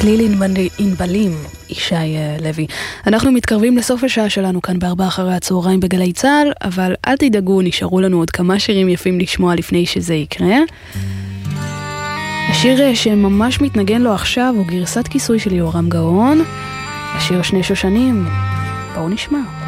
צליל ענבלים, ישי לוי. אנחנו מתקרבים לסוף השעה שלנו כאן ב4 אחרי הצהריים בגלי צהל, אבל אל תדאגו, נשארו לנו עוד כמה שירים יפים לשמוע לפני שזה יקרה. השיר שממש מתנגן לו עכשיו הוא גרסת כיסוי של יורם גאון, השיר שני שושנים. בואו נשמע.